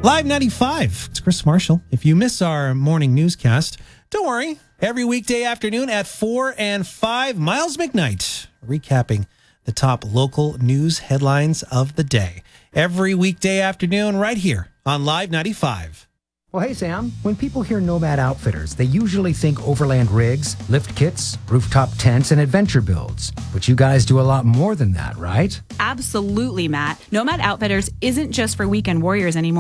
Live 95. It's Chris Marshall. If you miss our morning newscast, don't worry. Every weekday afternoon at 4 and 5, Miles McKnight recapping the top local news headlines of the day. Every weekday afternoon right here on Live 95. Well, hey, Sam. When people hear Nomad Outfitters, they usually think overland rigs, lift kits, rooftop tents, and adventure builds. But you guys do a lot more than that, right? Absolutely, Matt. Nomad Outfitters isn't just for weekend warriors anymore.